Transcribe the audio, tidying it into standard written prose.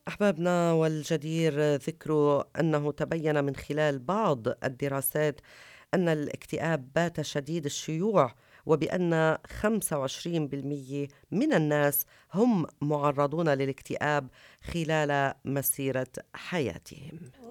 أحبابنا، والجدير ذكر أنه تبين من خلال بعض الدراسات أن الاكتئاب بات شديد الشيوع، وبأن 25% من الناس هم معرضون للاكتئاب خلال مسيرة حياتهم.